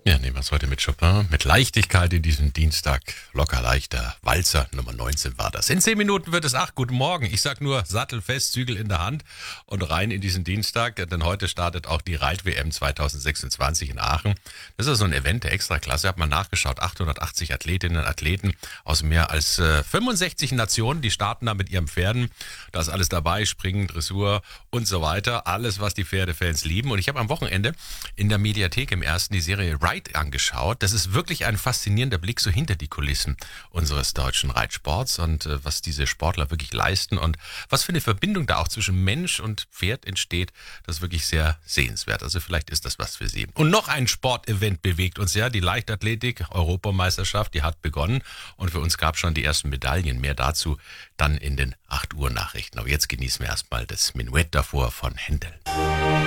Ja, nehmen wir es heute mit Chopin. Mit Leichtigkeit in diesem Dienstag. Locker leichter Walzer Nummer 19 war das. In 10 Minuten wird es 8. Guten Morgen. Ich sag nur sattelfest, Zügel in der Hand und rein in diesen Dienstag. Denn heute startet auch die Reit-WM 2026 in Aachen. Das ist so ein Event der Extraklasse. Hat man nachgeschaut. 880 Athletinnen und Athleten aus mehr als 65 Nationen. Die starten da mit ihren Pferden. Da ist alles dabei. Springen, Dressur und so weiter. Alles, was die Pferdefans lieben. Und ich habe am Wochenende in der Mediathek im ersten die Serie Reit angeschaut. Das ist wirklich ein faszinierender Blick so hinter die Kulissen unseres deutschen Reitsports und was diese Sportler wirklich leisten und was für eine Verbindung da auch zwischen Mensch und Pferd entsteht. Das ist wirklich sehr sehenswert. Also vielleicht ist das was für Sie. Und noch ein Sportevent bewegt uns ja, die Leichtathletik, Europameisterschaft, die hat begonnen und für uns gab schon die ersten Medaillen. Mehr dazu dann in den 8 Uhr Nachrichten. Aber jetzt genießen wir erstmal das Menuett davor von Händel.